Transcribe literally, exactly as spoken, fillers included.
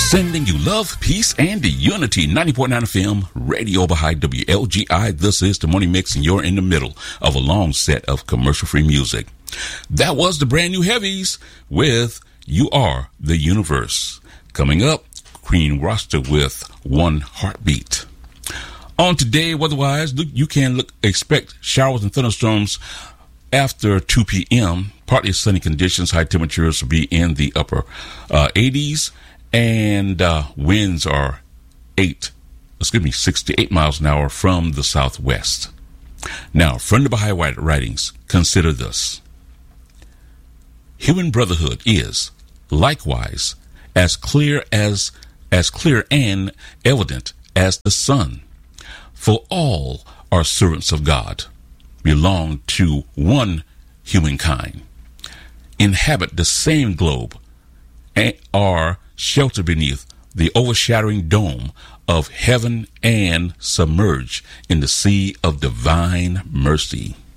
Sending you love, peace, and unity. ninety point nine F M, Radio Baha'i, W L G I. This is the Morning Mix, and you're in the middle of a long set of commercial-free music. That was the brand new Heavies with You Are the Universe. Coming up, Queen Rasta with One Heartbeat. On today, weather-wise, you can look, expect showers and thunderstorms after two p.m. Partly sunny conditions. High temperatures will be in the upper uh, eighties. And uh, winds are eight, excuse me, sixty-eight miles an hour from the southwest. Now, from the Baha'i writings, consider this. Human brotherhood is, likewise, as clear as as clear and evident as the sun. For all are servants of God, belong to one humankind, inhabit the same globe, and are sheltered beneath the overshadowing dome of heaven and submerged in the sea of divine mercy.